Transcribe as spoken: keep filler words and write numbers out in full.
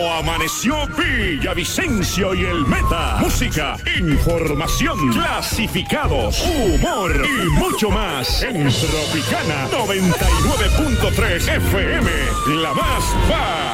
Amaneció Villavicencio y el Meta. Música, información, clasificados, humor y mucho más en Tropicana noventa y nueve punto tres F M. La más va.